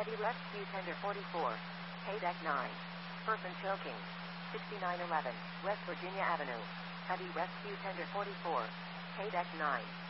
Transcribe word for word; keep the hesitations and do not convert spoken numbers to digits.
Heavy Rescue Tender forty-four. K-Deck nine. Person choking. sixty-nine eleven, West Virginia Avenue. Heavy Rescue Tender forty-four. K-Deck nine.